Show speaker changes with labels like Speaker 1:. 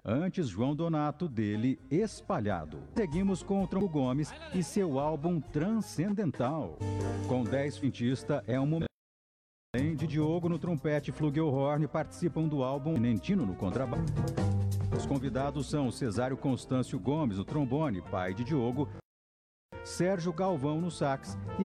Speaker 1: Antes João Donato, dele Espalhado. Seguimos com o Trombo Gomes e seu álbum Transcendental. Com 10 Fintista é um momento. Além de Diogo no trompete e flugelhorn, participam do álbum Nentino no contrabaixo. Os convidados são Cesário Constâncio Gomes, no trombone, pai de Diogo, Sérgio Galvão no sax e